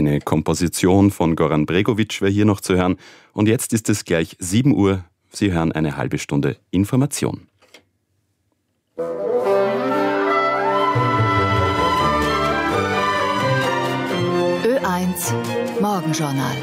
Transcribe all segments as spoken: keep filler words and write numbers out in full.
Eine Komposition von Goran Bregovic wäre hier noch zu hören. Und jetzt ist es gleich sieben Uhr. Sie hören eine halbe Stunde Information. Ö eins Morgenjournal.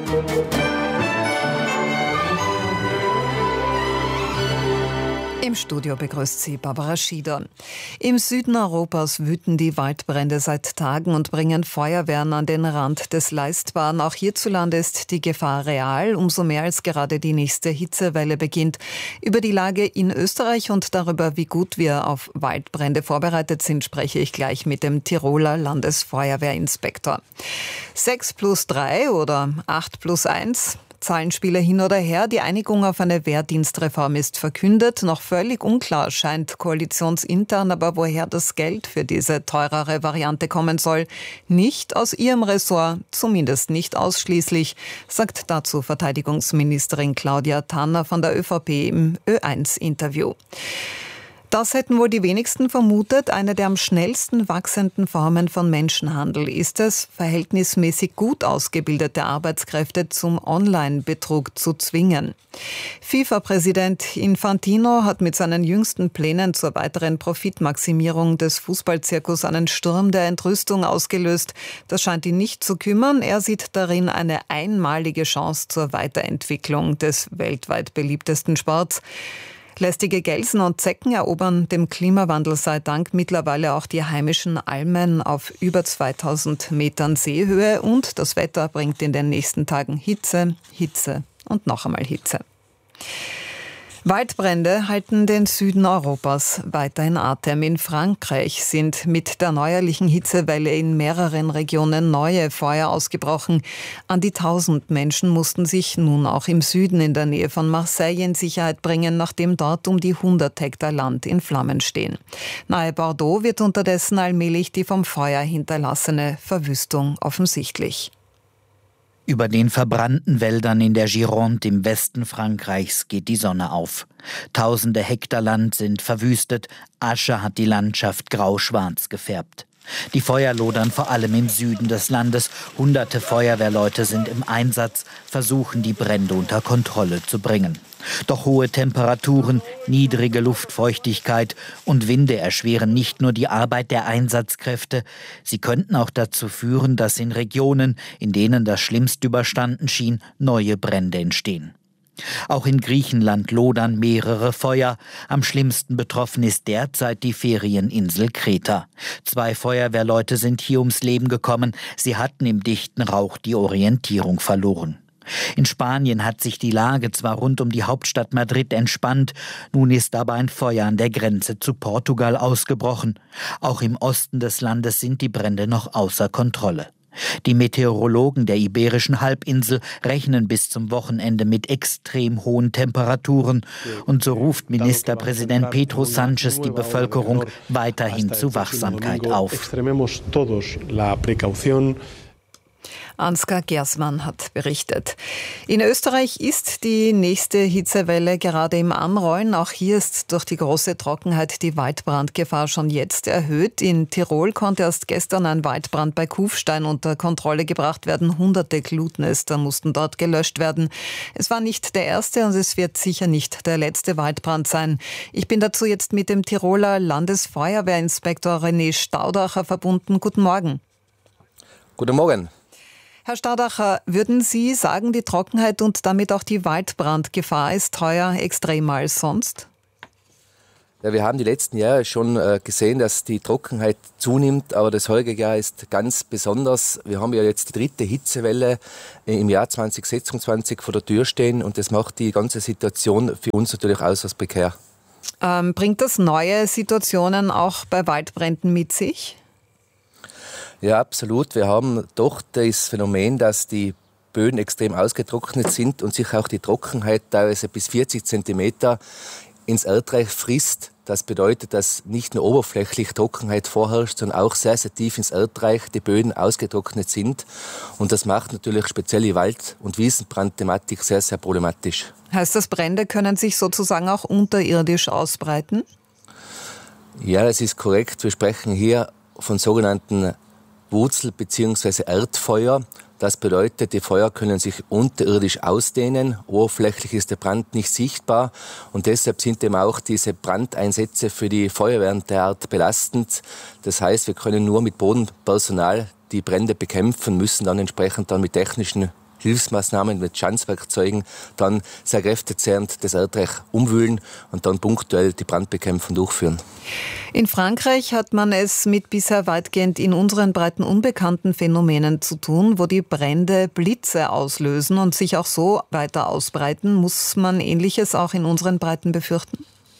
Im Studio begrüßt sie Barbara Schieder. Im Süden Europas wüten die Waldbrände seit Tagen und bringen Feuerwehren an den Rand des Leistbaren. Auch hierzulande ist die Gefahr real, umso mehr als gerade die nächste Hitzewelle beginnt. Über die Lage in Österreich und darüber, wie gut wir auf Waldbrände vorbereitet sind, spreche ich gleich mit dem Tiroler Landesfeuerwehrinspektor. Sechs plus drei oder acht plus eins? Zahlenspiele hin oder her, die Einigung auf eine Wehrdienstreform ist verkündet. Noch völlig unklar scheint koalitionsintern, aber woher das Geld für diese teurere Variante kommen soll. Nicht aus ihrem Ressort, zumindest nicht ausschließlich, sagt dazu Verteidigungsministerin Claudia Tanner von der ÖVP im Ö eins Interview. Das hätten wohl die wenigsten vermutet. Eine der am schnellsten wachsenden Formen von Menschenhandel ist es, verhältnismäßig gut ausgebildete Arbeitskräfte zum Online-Betrug zu zwingen. FIFA-Präsident Infantino hat mit seinen jüngsten Plänen zur weiteren Profitmaximierung des Fußballzirkus einen Sturm der Entrüstung ausgelöst. Das scheint ihn nicht zu kümmern. Er sieht darin eine einmalige Chance zur Weiterentwicklung des weltweit beliebtesten Sports. Lästige Gelsen und Zecken erobern dem Klimawandel sei Dank mittlerweile auch die heimischen Almen auf über zweitausend Metern Seehöhe und das Wetter bringt in den nächsten Tagen Hitze, Hitze und noch einmal Hitze. Waldbrände halten den Süden Europas weiter in Atem. In Frankreich sind mit der neuerlichen Hitzewelle in mehreren Regionen neue Feuer ausgebrochen. An die tausend Menschen mussten sich nun auch im Süden in der Nähe von Marseille in Sicherheit bringen, nachdem dort um die hundert Hektar Land in Flammen stehen. Nahe Bordeaux wird unterdessen allmählich die vom Feuer hinterlassene Verwüstung offensichtlich. Über den verbrannten Wäldern in der Gironde im Westen Frankreichs geht die Sonne auf. Tausende Hektar Land sind verwüstet, Asche hat die Landschaft grau-schwarz gefärbt. Die Feuer lodern vor allem im Süden des Landes. Hunderte Feuerwehrleute sind im Einsatz, versuchen die Brände unter Kontrolle zu bringen. Doch hohe Temperaturen, niedrige Luftfeuchtigkeit und Winde erschweren nicht nur die Arbeit der Einsatzkräfte, sie könnten auch dazu führen, dass in Regionen, in denen das schlimmst überstanden schien, neue Brände entstehen. Auch in Griechenland lodern mehrere Feuer. Am schlimmsten betroffen ist derzeit die Ferieninsel Kreta. Zwei Feuerwehrleute sind hier ums Leben gekommen. Sie hatten im dichten Rauch die Orientierung verloren. In Spanien hat sich die Lage zwar rund um die Hauptstadt Madrid entspannt, nun ist aber ein Feuer an der Grenze zu Portugal ausgebrochen. Auch im Osten des Landes sind die Brände noch außer Kontrolle. Die Meteorologen der Iberischen Halbinsel rechnen bis zum Wochenende mit extrem hohen Temperaturen. Und so ruft Ministerpräsident Pedro Sánchez die Bevölkerung weiterhin zu Wachsamkeit auf. Ansgar Gersmann hat berichtet. In Österreich ist die nächste Hitzewelle gerade im Anrollen. Auch hier ist durch die große Trockenheit die Waldbrandgefahr schon jetzt erhöht. In Tirol konnte erst gestern ein Waldbrand bei Kufstein unter Kontrolle gebracht werden. Hunderte Glutnester mussten dort gelöscht werden. Es war nicht der erste und es wird sicher nicht der letzte Waldbrand sein. Ich bin dazu jetzt mit dem Tiroler Landesfeuerwehrinspektor René Staudacher verbunden. Guten Morgen. Guten Morgen. Herr Staudacher, würden Sie sagen, die Trockenheit und damit auch die Waldbrandgefahr ist heuer extremer als sonst? Ja, wir haben die letzten Jahre schon gesehen, dass die Trockenheit zunimmt, aber das heutige Jahr ist ganz besonders. Wir haben ja jetzt die dritte Hitzewelle im Jahr zwanzig sechsundzwanzig vor der Tür stehen und das macht die ganze Situation für uns natürlich äußerst prekär. Ähm, bringt das neue Situationen auch bei Waldbränden mit sich? Ja, absolut. Wir haben doch das Phänomen, dass die Böden extrem ausgetrocknet sind und sich auch die Trockenheit teilweise bis vierzig Zentimeter ins Erdreich frisst. Das bedeutet, dass nicht nur oberflächlich Trockenheit vorherrscht, sondern auch sehr, sehr tief ins Erdreich die Böden ausgetrocknet sind. Und das macht natürlich speziell die Wald- und Wiesenbrandthematik sehr, sehr problematisch. Heißt das, Brände können sich sozusagen auch unterirdisch ausbreiten? Ja, das ist korrekt. Wir sprechen hier von sogenannten Wurzel- bzw. Erdfeuer. Das bedeutet, die Feuer können sich unterirdisch ausdehnen. Oberflächlich ist der Brand nicht sichtbar. Und deshalb sind eben auch diese Brandeinsätze für die Feuerwehren derart belastend. Das heißt, wir können nur mit Bodenpersonal die Brände bekämpfen, müssen dann entsprechend dann mit technischen Hilfsmaßnahmen, mit Schanzwerkzeugen dann sehr kräftezehrend das Erdreich umwühlen und dann punktuell die Brandbekämpfung durchführen. In Frankreich hat man es mit bisher weitgehend in unseren Breiten unbekannten Phänomenen zu tun, wo die Brände Blitze auslösen und sich auch so weiter ausbreiten. Muss man Ähnliches auch in unseren Breiten befürchten?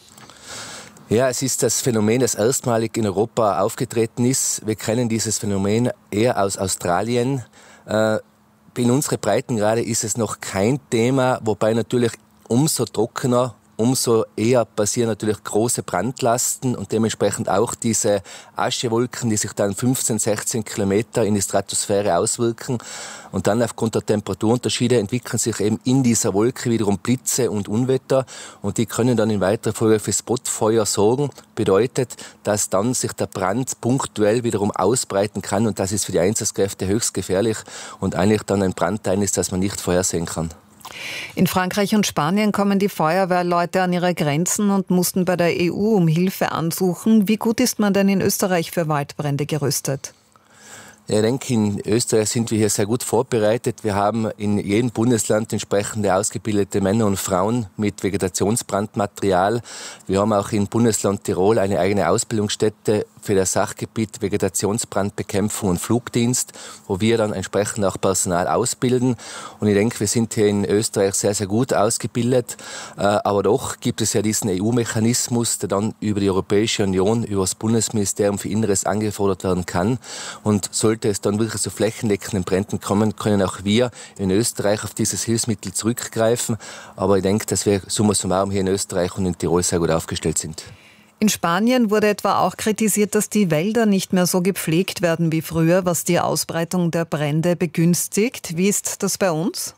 Ja, es ist das Phänomen, das erstmalig in Europa aufgetreten ist. Wir kennen dieses Phänomen eher aus Australien. Äh, In unseren Breitengrade ist es noch kein Thema, wobei natürlich umso trockener, umso eher passieren natürlich große Brandlasten und dementsprechend auch diese Aschewolken, die sich dann fünfzehn, sechzehn Kilometer in die Stratosphäre auswirken. Und dann aufgrund der Temperaturunterschiede entwickeln sich eben in dieser Wolke wiederum Blitze und Unwetter. Und die können dann in weiterer Folge für Spotfeuer sorgen. Bedeutet, dass dann sich der Brand punktuell wiederum ausbreiten kann. Und das ist für die Einsatzkräfte höchst gefährlich und eigentlich dann ein Brandteil ist, das man nicht vorhersehen kann. In Frankreich und Spanien kommen die Feuerwehrleute an ihre Grenzen und mussten bei der E U um Hilfe ansuchen. Wie gut ist man denn in Österreich für Waldbrände gerüstet? Ja, ich denke, in Österreich sind wir hier sehr gut vorbereitet. Wir haben in jedem Bundesland entsprechende ausgebildete Männer und Frauen mit Vegetationsbrandmaterial. Wir haben auch im Bundesland Tirol eine eigene Ausbildungsstätte für das Sachgebiet Vegetationsbrandbekämpfung und Flugdienst, wo wir dann entsprechend auch Personal ausbilden. Und ich denke, wir sind hier in Österreich sehr, sehr gut ausgebildet. Aber doch gibt es ja diesen E U-Mechanismus, der dann über die Europäische Union, über das Bundesministerium für Inneres angefordert werden kann. Und sollte es dann wirklich zu flächendeckenden Bränden kommen, können auch wir in Österreich auf dieses Hilfsmittel zurückgreifen. Aber ich denke, dass wir summa summarum hier in Österreich und in Tirol sehr gut aufgestellt sind. In Spanien wurde etwa auch kritisiert, dass die Wälder nicht mehr so gepflegt werden wie früher, was die Ausbreitung der Brände begünstigt. Wie ist das bei uns?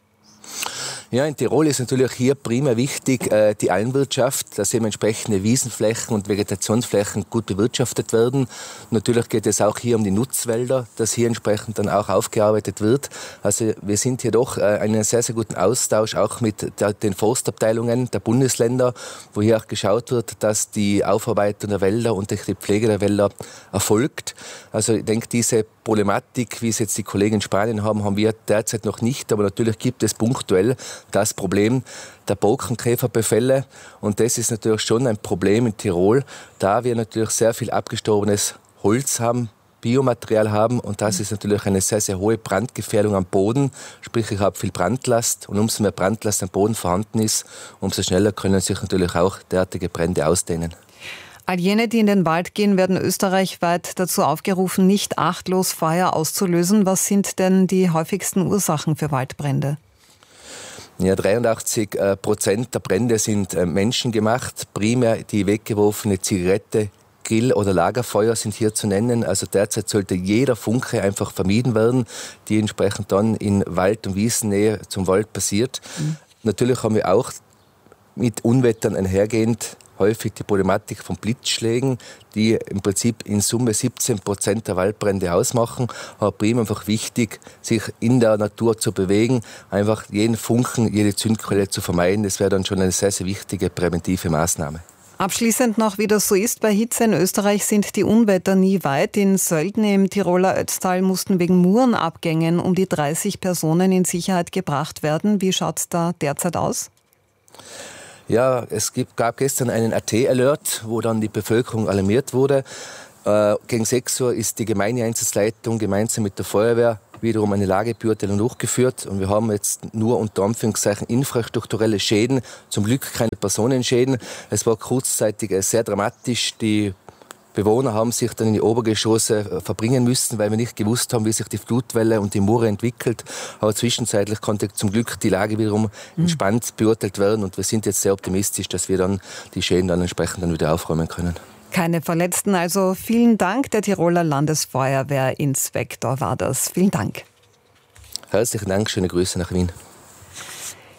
Ja, in Tirol ist natürlich hier primär wichtig äh, die Almwirtschaft, dass eben entsprechende Wiesenflächen und Vegetationsflächen gut bewirtschaftet werden. Natürlich geht es auch hier um die Nutzwälder, dass hier entsprechend dann auch aufgearbeitet wird. Also wir sind hier doch äh, einen sehr, sehr guten Austausch auch mit der, den Forstabteilungen der Bundesländer, wo hier auch geschaut wird, dass die Aufarbeitung der Wälder und die Pflege der Wälder erfolgt. Also ich denke, diese Problematik, wie es jetzt die Kollegen in Spanien haben, haben wir derzeit noch nicht. Aber natürlich gibt es punktuell das Problem der Borkenkäferbefälle. Und das ist natürlich schon ein Problem in Tirol, da wir natürlich sehr viel abgestorbenes Holz haben, Biomaterial haben. Und das ist natürlich eine sehr, sehr hohe Brandgefährdung am Boden. Sprich, ich habe viel Brandlast. Und umso mehr Brandlast am Boden vorhanden ist, umso schneller können sich natürlich auch derartige Brände ausdehnen. All jene, die in den Wald gehen, werden österreichweit dazu aufgerufen, nicht achtlos Feuer auszulösen. Was sind denn die häufigsten Ursachen für Waldbrände? Ja, dreiundachtzig Prozent der Brände sind menschengemacht. Primär die weggeworfene Zigarette, Grill- oder Lagerfeuer sind hier zu nennen. Also derzeit sollte jeder Funke einfach vermieden werden, die entsprechend dann in Wald- und Wiesennähe zum Wald passiert. Mhm. Natürlich haben wir auch mit Unwettern einhergehend häufig die Problematik von Blitzschlägen, die im Prinzip in Summe siebzehn Prozent der Waldbrände ausmachen. Aber primär einfach wichtig, sich in der Natur zu bewegen, einfach jeden Funken, jede Zündquelle zu vermeiden. Das wäre dann schon eine sehr, sehr wichtige präventive Maßnahme. Abschließend noch, wie das so ist. Bei Hitze in Österreich sind die Unwetter nie weit. In Sölden im Tiroler Ötztal mussten wegen Murenabgängen um die dreißig Personen in Sicherheit gebracht werden. Wie schaut es da derzeit aus? Ja, es gibt, gab gestern einen A T-Alert, wo dann die Bevölkerung alarmiert wurde. Äh, gegen sechs Uhr ist die Gemeindeeinsatzleitung gemeinsam mit der Feuerwehr wiederum eine Lagebeurteilung durchgeführt. Und wir haben jetzt nur unter Anführungszeichen infrastrukturelle Schäden, zum Glück keine Personenschäden. Es war kurzzeitig sehr dramatisch. Die Bewohner haben sich dann in die Obergeschosse verbringen müssen, weil wir nicht gewusst haben, wie sich die Flutwelle und die Murre entwickelt. Aber zwischenzeitlich konnte zum Glück die Lage wiederum entspannt beurteilt werden. Und wir sind jetzt sehr optimistisch, dass wir dann die Schäden dann entsprechend dann wieder aufräumen können. Keine Verletzten, also vielen Dank. Der Tiroler Landesfeuerwehrinspektor war das. Vielen Dank. Herzlichen Dank, schöne Grüße nach Wien.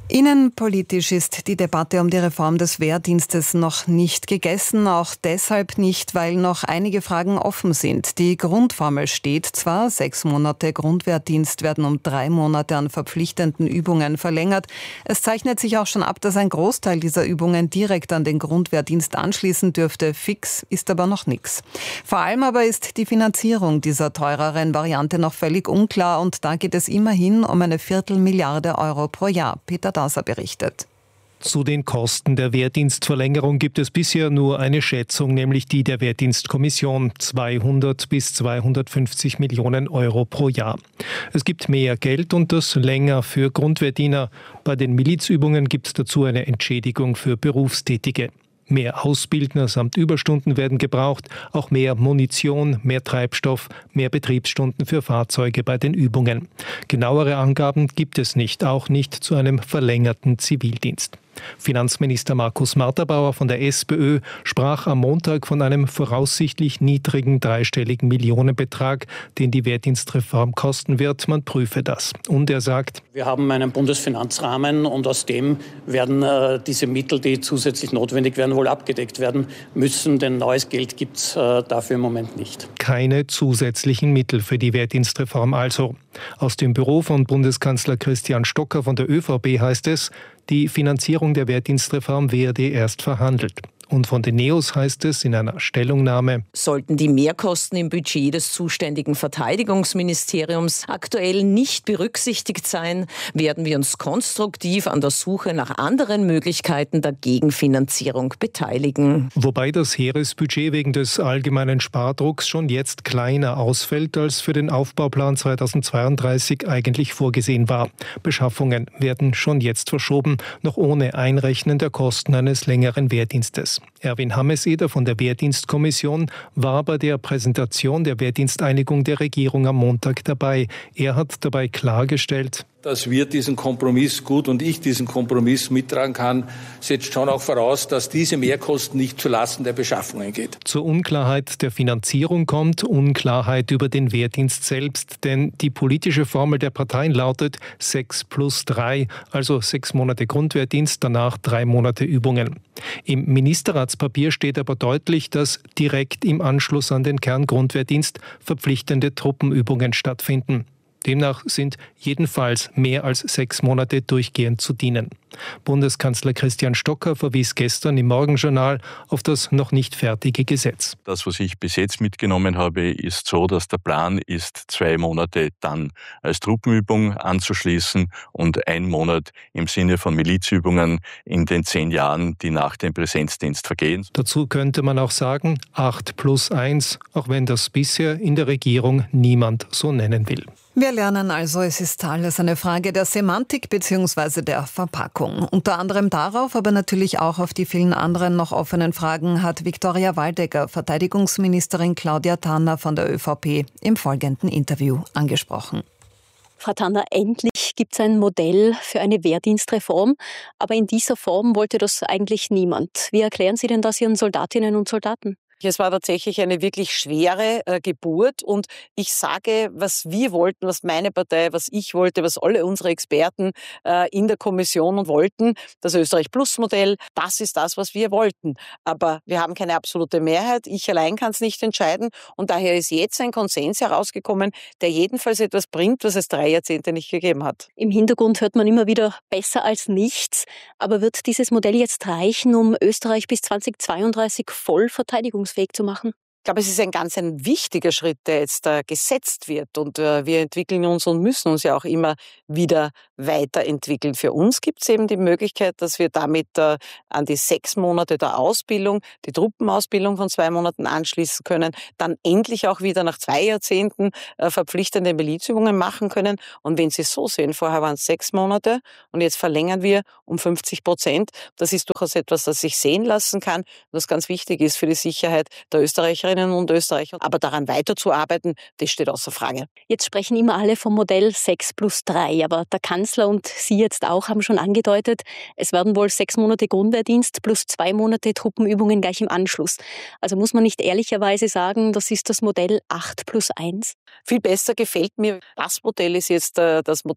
Innenpolitisch ist die Debatte um die Reform des Wehrdienstes noch nicht gegessen, auch deshalb nicht, weil noch einige Fragen offen sind. Die Grundformel steht zwar, sechs Monate Grundwehrdienst werden um drei Monate an verpflichtenden Übungen verlängert. Es zeichnet sich auch schon ab, dass ein Großteil dieser Übungen direkt an den Grundwehrdienst anschließen dürfte. Fix ist aber noch nichts. Vor allem aber ist die Finanzierung dieser teureren Variante noch völlig unklar und da geht es immerhin um eine Viertelmilliarde Euro pro Jahr. Peter Dauser berichtet. Zu den Kosten der Wehrdienstverlängerung gibt es bisher nur eine Schätzung, nämlich die der Wehrdienstkommission, zweihundert bis zweihundertfünfzig Millionen Euro pro Jahr. Es gibt mehr Geld und das länger für Grundwehrdiener. Bei den Milizübungen gibt es dazu eine Entschädigung für Berufstätige. Mehr Ausbildner samt Überstunden werden gebraucht, auch mehr Munition, mehr Treibstoff, mehr Betriebsstunden für Fahrzeuge bei den Übungen. Genauere Angaben gibt es nicht, auch nicht zu einem verlängerten Zivildienst. Finanzminister Markus Marterbauer von der SPÖ sprach am Montag von einem voraussichtlich niedrigen dreistelligen Millionenbetrag, den die Wehrdienstreform kosten wird. Man prüfe das. Und er sagt: Wir haben einen Bundesfinanzrahmen und aus dem werden äh, diese Mittel, die zusätzlich notwendig werden, wohl abgedeckt werden müssen, denn neues Geld gibt es äh, dafür im Moment nicht. Keine zusätzlichen Mittel für die Wehrdienstreform also. Aus dem Büro von Bundeskanzler Christian Stocker von der ÖVP heißt es, die Finanzierung der Wehrdienstreform werde erst verhandelt. Und von den Neos heißt es in einer Stellungnahme: Sollten die Mehrkosten im Budget des zuständigen Verteidigungsministeriums aktuell nicht berücksichtigt sein, werden wir uns konstruktiv an der Suche nach anderen Möglichkeiten der Gegenfinanzierung beteiligen. Wobei das Heeresbudget wegen des allgemeinen Spardrucks schon jetzt kleiner ausfällt, als für den Aufbauplan zweitausendzweiunddreißig eigentlich vorgesehen war. Beschaffungen werden schon jetzt verschoben, noch ohne Einrechnen der Kosten eines längeren Wehrdienstes. Erwin Hameseder von der Wehrdienstkommission war bei der Präsentation der Wehrdiensteinigung der Regierung am Montag dabei. Er hat dabei klargestellt: Dass wir diesen Kompromiss gut und ich diesen Kompromiss mittragen kann, setzt schon auch voraus, dass diese Mehrkosten nicht zulasten der Beschaffungen geht. Zur Unklarheit der Finanzierung kommt Unklarheit über den Wehrdienst selbst, denn die politische Formel der Parteien lautet sechs plus drei, also sechs Monate Grundwehrdienst, danach drei Monate Übungen. Im Ministerratspapier steht aber deutlich, dass direkt im Anschluss an den Kerngrundwehrdienst verpflichtende Truppenübungen stattfinden. Demnach sind jedenfalls mehr als sechs Monate durchgehend zu dienen. Bundeskanzler Christian Stocker verwies gestern im Morgenjournal auf das noch nicht fertige Gesetz. Das, was ich bis jetzt mitgenommen habe, ist so, dass der Plan ist, zwei Monate dann als Truppenübung anzuschließen und ein Monat im Sinne von Milizübungen in den zehn Jahren, die nach dem Präsenzdienst vergehen. Dazu könnte man auch sagen, acht plus eins, auch wenn das bisher in der Regierung niemand so nennen will. Wir lernen also, es ist alles eine Frage der Semantik bzw. der Verpackung. Unter anderem darauf, aber natürlich auch auf die vielen anderen noch offenen Fragen hat Viktoria Waldecker, Verteidigungsministerin Claudia Tanner von der ÖVP, im folgenden Interview angesprochen. Frau Tanner, endlich gibt es ein Modell für eine Wehrdienstreform, aber in dieser Form wollte das eigentlich niemand. Wie erklären Sie denn das Ihren Soldatinnen und Soldaten? Es war tatsächlich eine wirklich schwere äh, Geburt und ich sage, was wir wollten, was meine Partei, was ich wollte, was alle unsere Experten äh, in der Kommission wollten, das Österreich-Plus-Modell, das ist das, was wir wollten. Aber wir haben keine absolute Mehrheit, ich allein kann es nicht entscheiden und daher ist jetzt ein Konsens herausgekommen, der jedenfalls etwas bringt, was es drei Jahrzehnte nicht gegeben hat. Im Hintergrund hört man immer wieder besser als nichts, aber wird dieses Modell jetzt reichen, um Österreich bis zweitausendzweiunddreißig voll verteidigungsfähig zu machen? Ich glaube, es ist ein ganz ein wichtiger Schritt, der jetzt äh, gesetzt wird und äh, wir entwickeln uns und müssen uns ja auch immer wieder weiterentwickeln. Für uns gibt es eben die Möglichkeit, dass wir damit äh, an die sechs Monate der Ausbildung, die Truppenausbildung von zwei Monaten anschließen können, dann endlich auch wieder nach zwei Jahrzehnten äh, verpflichtende Milizübungen machen können. Und wenn Sie es so sehen, vorher waren es sechs Monate und jetzt verlängern wir um fünfzig Prozent. Das ist durchaus etwas, das sich sehen lassen kann und das ganz wichtig ist für die Sicherheit der Österreicherinnen und Österreicher. Aber daran weiterzuarbeiten, das steht außer Frage. Jetzt sprechen immer alle vom Modell sechs plus drei, aber der Kanzler und Sie jetzt auch haben schon angedeutet, es werden wohl sechs Monate Grundwehrdienst plus zwei Monate Truppenübungen gleich im Anschluss. Also muss man nicht ehrlicherweise sagen, das ist das Modell acht plus eins? Viel besser gefällt mir, das Modell ist jetzt äh, das Modell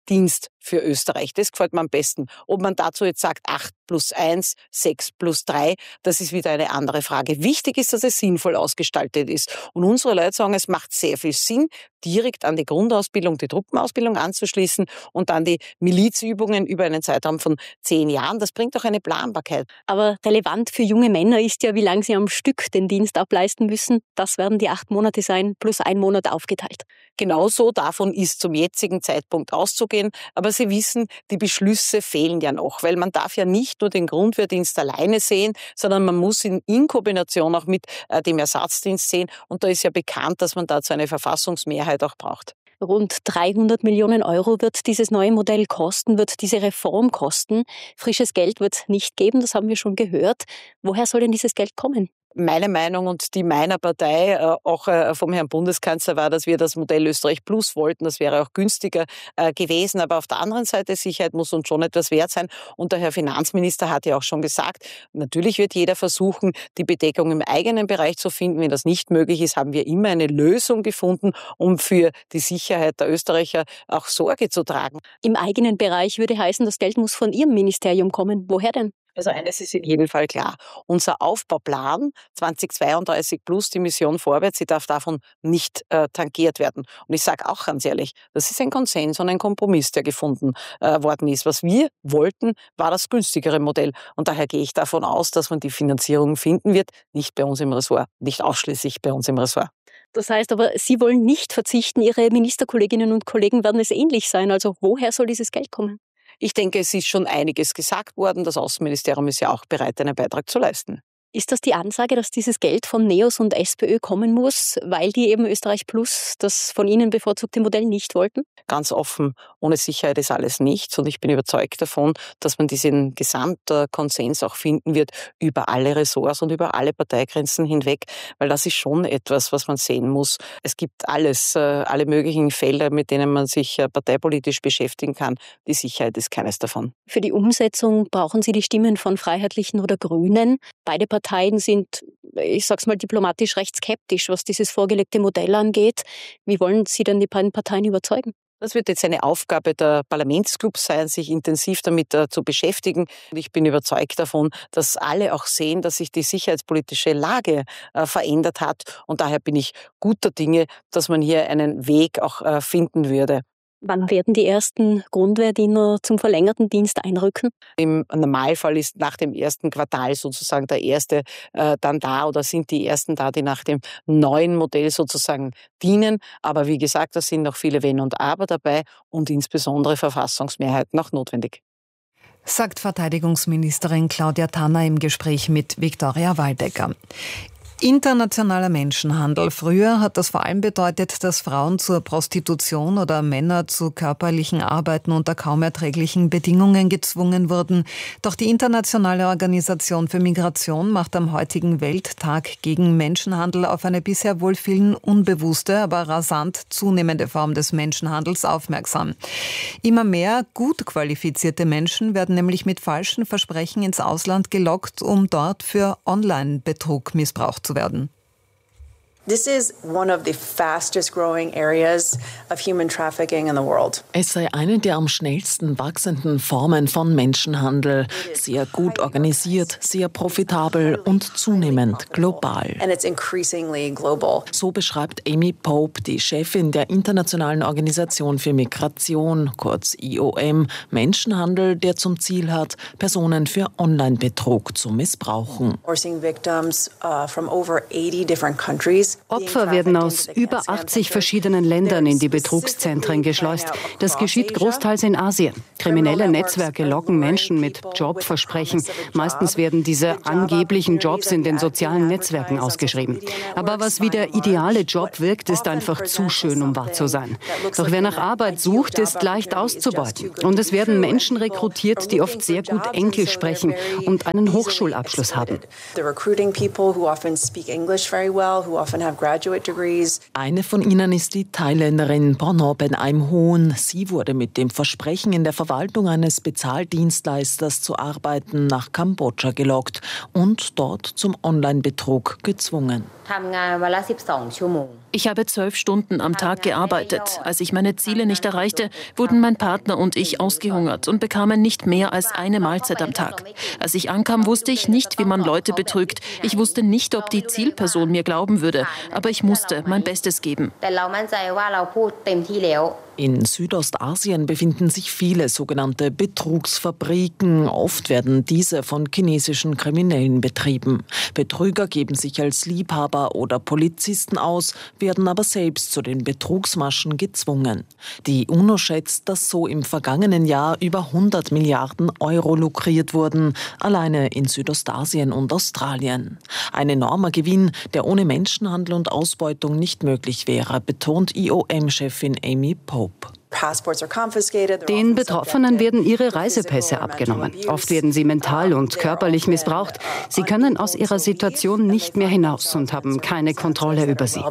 Dienst für Österreich. Das gefällt mir am besten. Ob man dazu jetzt sagt acht plus eins, sechs plus drei, das ist wieder eine andere Frage. Wichtig ist, dass es sinnvoll ausgestaltet ist. Und unsere Leute sagen, es macht sehr viel Sinn, direkt an die Grundausbildung, die Truppenausbildung anzuschließen und dann die Milizübungen über einen Zeitraum von zehn Jahren. Das bringt auch eine Planbarkeit. Aber relevant für junge Männer ist ja, wie lange sie am Stück den Dienst ableisten müssen. Das werden die acht Monate sein, plus ein Monat aufgeteilt. Genauso davon ist zum jetzigen Zeitpunkt auszugehen. Aber Sie wissen, die Beschlüsse fehlen ja noch, weil man darf ja nicht nur den Grundwehrdienst alleine sehen, sondern man muss ihn in Kombination auch mit äh, dem Ersatzdienst sehen. Und da ist ja bekannt, dass man dazu eine Verfassungsmehrheit auch braucht. Rund dreihundert Millionen Euro wird dieses neue Modell kosten, wird diese Reform kosten. Frisches Geld wird es nicht geben, das haben wir schon gehört. Woher soll denn dieses Geld kommen? Meine Meinung und die meiner Partei, äh, auch äh, vom Herrn Bundeskanzler, war, dass wir das Modell Österreich Plus wollten. Das wäre auch günstiger äh, gewesen. Aber auf der anderen Seite, Sicherheit muss uns schon etwas wert sein. Und der Herr Finanzminister hat ja auch schon gesagt, natürlich wird jeder versuchen, die Bedeckung im eigenen Bereich zu finden. Wenn das nicht möglich ist, haben wir immer eine Lösung gefunden, um für die Sicherheit der Österreicher auch Sorge zu tragen. Im eigenen Bereich würde heißen, das Geld muss von Ihrem Ministerium kommen. Woher denn? Also eines ist in jedem Fall klar. Unser Aufbauplan zweitausendzweiunddreißig plus, die Mission vorwärts, sie darf davon nicht äh, tangiert werden. Und ich sage auch ganz ehrlich, das ist ein Konsens und ein Kompromiss, der gefunden äh, worden ist. Was wir wollten, war das günstigere Modell. Und daher gehe ich davon aus, dass man die Finanzierung finden wird, nicht bei uns im Ressort, nicht ausschließlich bei uns im Ressort. Das heißt aber, Sie wollen nicht verzichten, Ihre Ministerkolleginnen und Kollegen werden es ähnlich sein. Also woher soll dieses Geld kommen? Ich denke, es ist schon einiges gesagt worden. Das Außenministerium ist ja auch bereit, einen Beitrag zu leisten. Ist das die Ansage, dass dieses Geld von NEOS und SPÖ kommen muss, weil die eben Österreich Plus, das von Ihnen bevorzugte Modell, nicht wollten? Ganz offen, ohne Sicherheit ist alles nichts. Und ich bin überzeugt davon, dass man diesen Gesamtkonsens auch finden wird über alle Ressorts und über alle Parteigrenzen hinweg, weil das ist schon etwas, was man sehen muss. Es gibt alles, alle möglichen Felder, mit denen man sich parteipolitisch beschäftigen kann. Die Sicherheit ist keines davon. Für die Umsetzung brauchen Sie die Stimmen von Freiheitlichen oder Grünen. Beide Parteien sind, ich sag's mal diplomatisch, recht skeptisch, was dieses vorgelegte Modell angeht. Wie wollen Sie denn die beiden Parteien überzeugen? Das wird jetzt eine Aufgabe der Parlamentsclubs sein, sich intensiv damit uh, zu beschäftigen. Und ich bin überzeugt davon, dass alle auch sehen, dass sich die sicherheitspolitische Lage uh, verändert hat. Und daher bin ich guter Dinge, dass man hier einen Weg auch uh, finden würde. Wann werden die ersten Grundwehrdiener zum verlängerten Dienst einrücken? Im Normalfall ist nach dem ersten Quartal sozusagen der erste äh, dann da oder sind die ersten da, die nach dem neuen Modell sozusagen dienen. Aber wie gesagt, da sind noch viele Wenn und Aber dabei und insbesondere Verfassungsmehrheit noch notwendig. Sagt Verteidigungsministerin Claudia Tanner im Gespräch mit Viktoria Waldecker. Internationaler Menschenhandel. Früher hat das vor allem bedeutet, dass Frauen zur Prostitution oder Männer zu körperlichen Arbeiten unter kaum erträglichen Bedingungen gezwungen wurden. Doch die Internationale Organisation für Migration macht am heutigen Welttag gegen Menschenhandel auf eine bisher wohl vielen unbewusste, aber rasant zunehmende Form des Menschenhandels aufmerksam. Immer mehr gut qualifizierte Menschen werden nämlich mit falschen Versprechen ins Ausland gelockt, um dort für Online-Betrug missbraucht zu werden. This is one of the fastest growing areas of human trafficking in the world. Es sei eine der am schnellsten wachsenden Formen von Menschenhandel, sehr gut organisiert, sehr profitabel und zunehmend global. And it's increasingly global. So beschreibt Amy Pope, die Chefin der Internationalen Organisation für Migration, kurz I O M, Menschenhandel, der zum Ziel hat, Personen für Online-Betrug zu missbrauchen. We're seeing victims uh, from over eighty different countries. Opfer werden aus über achtzig verschiedenen Ländern in die Betrugszentren geschleust. Das geschieht großteils in Asien. Kriminelle Netzwerke locken Menschen mit Jobversprechen. Meistens werden diese angeblichen Jobs in den sozialen Netzwerken ausgeschrieben. Aber was wie der ideale Job wirkt, ist einfach zu schön, um wahr zu sein. Doch wer nach Arbeit sucht, ist leicht auszubeuten. Und es werden Menschen rekrutiert, die oft sehr gut Englisch sprechen und einen Hochschulabschluss haben. Eine von ihnen ist die Thailänderin Pornor Ben-Aim Hoon. Sie wurde mit dem Versprechen, in der Verwaltung eines Bezahldienstleisters zu arbeiten, nach Kambodscha gelockt und dort zum Online-Betrug gezwungen. Ich habe zwölf Stunden am Tag gearbeitet. Als ich meine Ziele nicht erreichte, wurden mein Partner und ich ausgehungert und bekamen nicht mehr als eine Mahlzeit am Tag. Als ich ankam, wusste ich nicht, wie man Leute betrügt. Ich wusste nicht, ob die Zielperson mir glauben würde, aber ich musste mein Bestes geben. In Südostasien befinden sich viele sogenannte Betrugsfabriken. Oft werden diese von chinesischen Kriminellen betrieben. Betrüger geben sich als Liebhaber oder Polizisten aus, werden aber selbst zu den Betrugsmaschen gezwungen. Die UNO schätzt, dass so im vergangenen Jahr über hundert Milliarden Euro lukriert wurden, alleine in Südostasien und Australien. Ein enormer Gewinn, der ohne Menschenhandel und Ausbeutung nicht möglich wäre, betont I O M-Chefin Amy Pope. Den Betroffenen werden ihre Reisepässe abgenommen. Oft werden sie mental und körperlich missbraucht. Sie können aus ihrer Situation nicht mehr hinaus und haben keine Kontrolle über sie.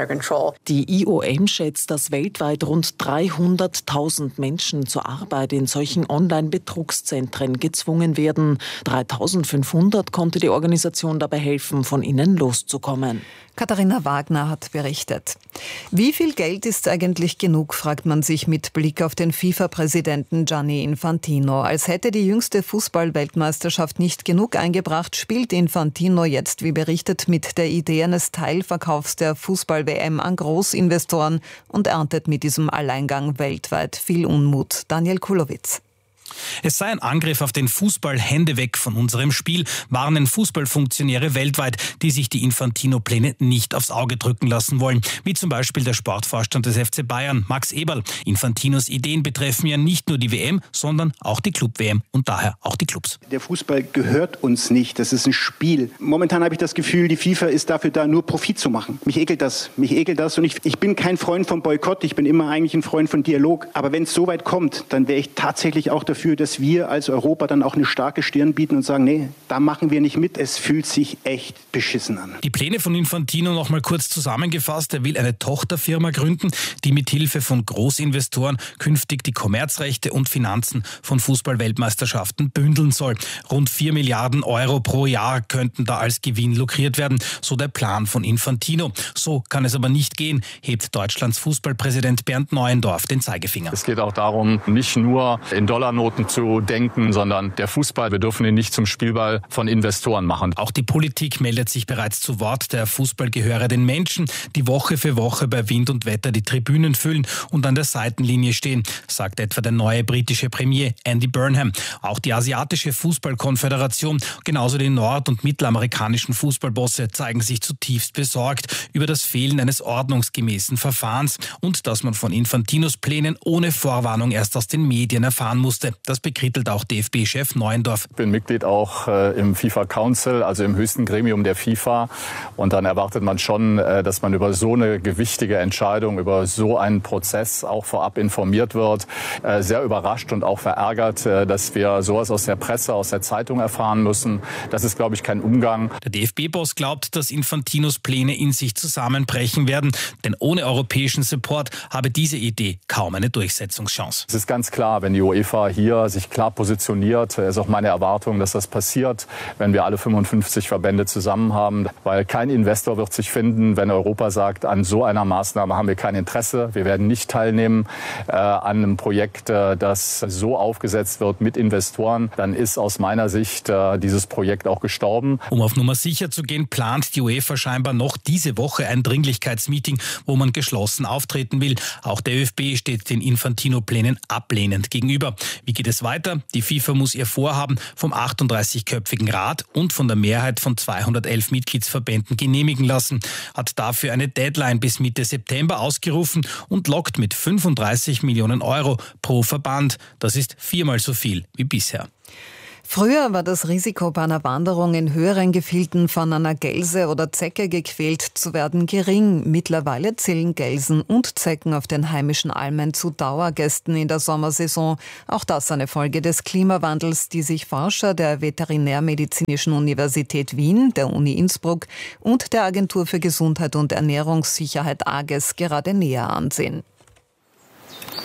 Die I O M schätzt, dass weltweit rund dreihunderttausend Menschen zur Arbeit in solchen Online-Betrugszentren gezwungen werden. dreitausendfünfhundert konnte die Organisation dabei helfen, von ihnen loszukommen. Katharina Wagner hat berichtet. Wie viel Geld ist eigentlich genug, fragt man sich mit Blick auf den FIFA-Präsidenten Gianni Infantino. Als hätte die jüngste Fußball-Weltmeisterschaft nicht genug eingebracht, spielt Infantino jetzt, wie berichtet, mit der Idee eines Teilverkaufs der Fußball-W M an Großinvestoren und erntet mit diesem Alleingang weltweit viel Unmut. Daniel Kulowitz. Es sei ein Angriff auf den Fußball, Hände weg von unserem Spiel, warnen Fußballfunktionäre weltweit, die sich die Infantino-Pläne nicht aufs Auge drücken lassen wollen. Wie zum Beispiel der Sportvorstand des F C Bayern, Max Eberl. Infantinos Ideen betreffen ja nicht nur die W M, sondern auch die Club-W M und daher auch die Clubs. Der Fußball gehört uns nicht, das ist ein Spiel. Momentan habe ich das Gefühl, die FIFA ist dafür da, nur Profit zu machen. Mich ekelt das, mich ekelt das und ich, ich bin kein Freund von Boykott, ich bin immer eigentlich ein Freund von Dialog. Aber wenn es so weit kommt, dann wäre ich tatsächlich auch dafür, dass wir als Europa dann auch eine starke Stirn bieten und sagen, nee, da machen wir nicht mit. Es fühlt sich echt beschissen an. Die Pläne von Infantino noch mal kurz zusammengefasst. Er will eine Tochterfirma gründen, die mit Hilfe von Großinvestoren künftig die Kommerzrechte und Finanzen von Fußball-Weltmeisterschaften bündeln soll. Rund vier Milliarden Euro pro Jahr könnten da als Gewinn lukriert werden, so der Plan von Infantino. So kann es aber nicht gehen, hebt Deutschlands Fußballpräsident Bernd Neuendorf den Zeigefinger. Es geht auch darum, nicht nur in Dollarnoten zu denken, sondern der Fußball, wir dürfen ihn nicht zum Spielball von Investoren machen. Auch die Politik meldet sich bereits zu Wort. Der Fußball gehöre den Menschen, die Woche für Woche bei Wind und Wetter die Tribünen füllen und an der Seitenlinie stehen, sagt etwa der neue britische Premier Andy Burnham. Auch die asiatische Fußballkonföderation, genauso die nord- und mittelamerikanischen Fußballbosse zeigen sich zutiefst besorgt über das Fehlen eines ordnungsgemäßen Verfahrens und dass man von Infantinos Plänen ohne Vorwarnung erst aus den Medien erfahren musste. Das bekrittelt auch D F B-Chef Neuendorf. Ich bin Mitglied auch äh, im FIFA Council, also im höchsten Gremium der FIFA. Und dann erwartet man schon, äh, dass man über so eine gewichtige Entscheidung, über so einen Prozess auch vorab informiert wird. Äh, sehr überrascht und auch verärgert, äh, dass wir sowas aus der Presse, aus der Zeitung erfahren müssen. Das ist, glaube ich, kein Umgang. Der D F B-Boss glaubt, dass Infantinos Pläne in sich zusammenbrechen werden. Denn ohne europäischen Support habe diese Idee kaum eine Durchsetzungschance. Es ist ganz klar, wenn die UEFA hier sich klar positioniert, ist auch meine Erwartung, dass das passiert, wenn wir alle fünfundfünfzig Verbände zusammen haben. Weil kein Investor wird sich finden, wenn Europa sagt, an so einer Maßnahme haben wir kein Interesse. Wir werden nicht teilnehmen äh, an einem Projekt, äh, das so aufgesetzt wird mit Investoren. Dann ist aus meiner Sicht äh, dieses Projekt auch gestorben. Um auf Nummer sicher zu gehen, plant die UEFA scheinbar noch diese Woche ein Dringlichkeitsmeeting, wo man geschlossen auftreten will. Auch der ÖFB steht den Infantino-Plänen ablehnend gegenüber. Wie geht es weiter? Die FIFA muss ihr Vorhaben vom achtunddreißigköpfigen Rat und von der Mehrheit von zweihundertelf Mitgliedsverbänden genehmigen lassen, hat dafür eine Deadline bis Mitte September ausgerufen und lockt mit fünfunddreißig Millionen Euro pro Verband. Das ist viermal so viel wie bisher. Früher war das Risiko bei einer Wanderung in höheren Gefilden von einer Gelse oder Zecke gequält zu werden gering. Mittlerweile zählen Gelsen und Zecken auf den heimischen Almen zu Dauergästen in der Sommersaison. Auch das eine Folge des Klimawandels, die sich Forscher der Veterinärmedizinischen Universität Wien, der Uni Innsbruck und der Agentur für Gesundheit und Ernährungssicherheit A G E S gerade näher ansehen.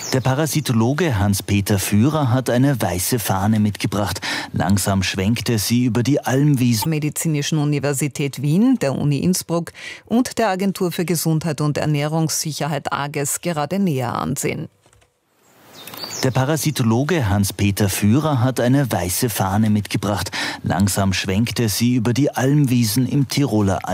Der Parasitologe Hans-Peter Führer hat eine weiße Fahne mitgebracht. Langsam schwenkt er sie über die Almwiesen. Medizinischen Universität Wien, der Uni Innsbruck und der Agentur für Gesundheit und Ernährungssicherheit A G E S gerade näher ansehen. Der Parasitologe Hans-Peter Führer hat eine weiße Fahne mitgebracht. Langsam schwenkt er sie über die Almwiesen im Tiroler